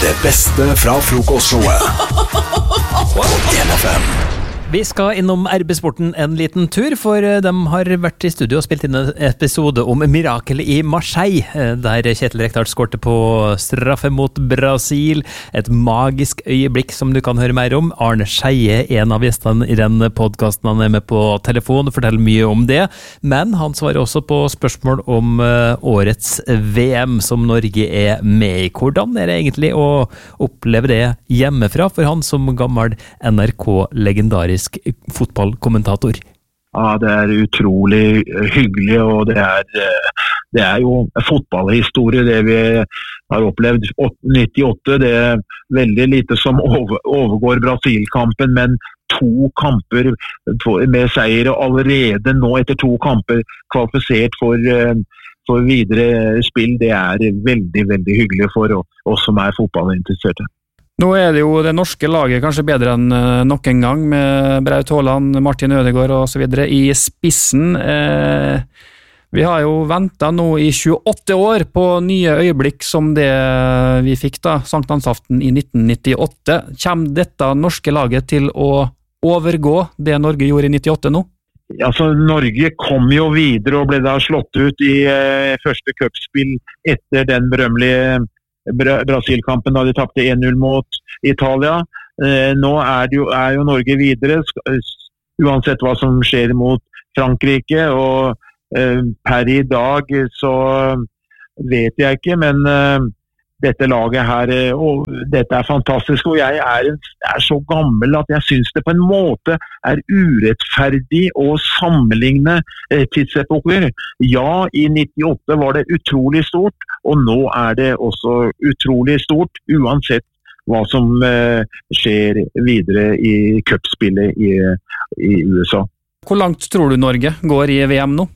Det beste fra frokostshowet på NFM. Vi skal innom RB-sporten en liten tur, for de har vært i studio og spilt inn en episode om mirakelet i Marseille, der Kjetil Rekdal skårte på straffe mot Brasil. Et magisk øyeblikk som du kan høre mer om. Arne Skeie, en av gjestene i den podcasten, han er med på telefon og forteller mye om det. Men han svarer også på spørsmål om årets VM som Norge er med i. Hvordan er det egentlig å oppleve det hjemmefra for han som gammel NRK-legendarisk fotballkommentator? Ja, det er utrolig hyggelig, og det er jo fotballhistorie det vi har opplevd. 98, det er veldig lite som overgår Brasil-kampen, men 2 kamper med seier, og allerede nå etter 2 kamper kvalifisert for videre spill. Det er veldig, veldig hyggelig for oss som er fotballinteresserte. Nå er det jo det norske laget kanskje bedre enn nok en gang, med Braut Haaland, Martin Ødegaard og så videre i spissen. Vi har jo ventet nå i 28 år på nye øyeblikk som det vi fikk da, Sankthansaften i 1998. Kommer dette norske laget til å overgå det Norge gjorde i 98 nå? Altså, Norge kom jo videre og ble da slått ut i første cupspill etter den berømmelige Brasil-kampen da de tapte 1-0 mot Italia. Nå er jo Norge videre, uansett hva som skjer mot Frankrike, og per i dag så vet jeg ikke, men dette laget her, og dette er fantastisk, og jeg er så gammel at jeg synes det på en måte er urettferdig å sammenligne tidsepoker. Ja, i 98 var det utrolig stort, og nå er det også utrolig stort, uansett hva som skjer videre i cupspillet i USA. Hvor langt tror du Norge går i VM nå?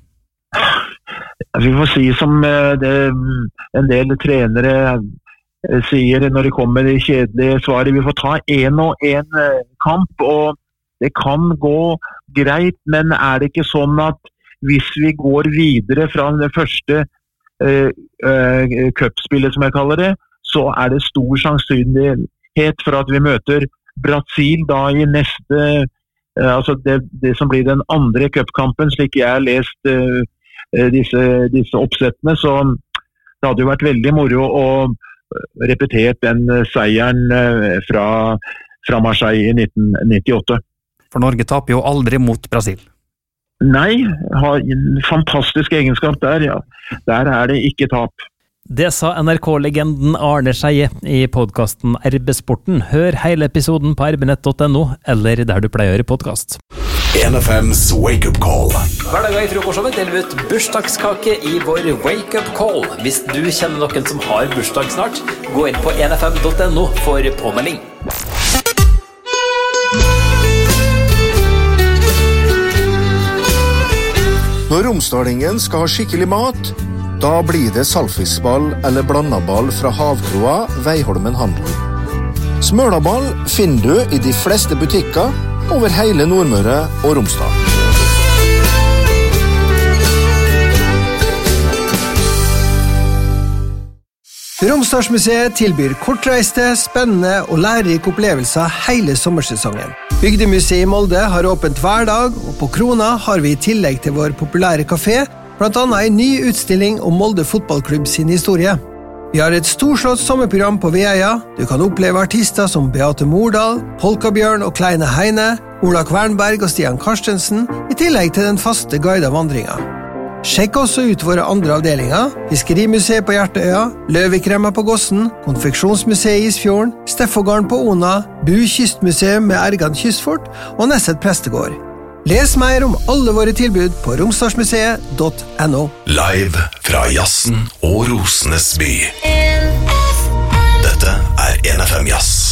Vi får si som en del trenere sier når det kommer det kjedelige svaret. Vi får ta 1 og 1 kamp, og det kan gå greit, men er det ikke sånn at hvis vi går videre fra det første cupspillet, som jeg kaller det, så er det stor sannsynlighet for at vi møter Brasil da i neste, altså det som blir den andre cupkampen, slik jeg har lest disse oppsettene, så det hadde jo vært veldig moro å repetert den seieren fra Marseille i 1998. For Norge taper jo aldri mot Brasil. Nei, har en fantastisk egenskap der, ja. Der er det ikke tap. Det sa NRK-legenden Arne Skeie i podcasten RB-sporten. Hør hele episoden på rbnett.no, eller der du pleier å høre podcast. NFM's Wake Up Call. Hver dag i frokostshowet deler vi ut bursdagskake i vår Wake Up Call. Hvis du kjenner noen som har bursdag snart, gå inn på nfm.no for påmelding. Når romsdalingen skal ha skikkelig mat, da blir det saltfiskball eller blandaball fra Havkroa, Veiholmen handel. Smølaball finner du i de fleste butikker over hele Nordmøre og Romsdal. Romsdalsmuseet tilbyr kortreiste, spennende og lærerike opplevelser hele sommersesongen. Bygdemuseet i Molde har åpent hver dag, og på Krona har vi i tillegg til vår populære kafé blant annet en ny utstilling om Molde fotballklubb sin historie. Vi har et storslått sommerprogram på Veia. Du kan oppleve artister som Beate Mordal, Polkabjørn og Kleine Heine, Ola Kvernberg og Stian Karstensen, i tillegg til den faste guida vandringa. Sjekk også ut våre andre avdelinger: Fiskerimuseet på Hjertøya, Løvikremma på Gossen, Konfeksjonsmuseet i Isfjorden, Steffogården på Ona, Bu kystmuseum med Ergan kystfort og Nesset prestegård. Les mer om alle våre tilbud på romsdalsmuseet.no. Live fra jazzen og Rosenes by. Dette er NFM Jazz.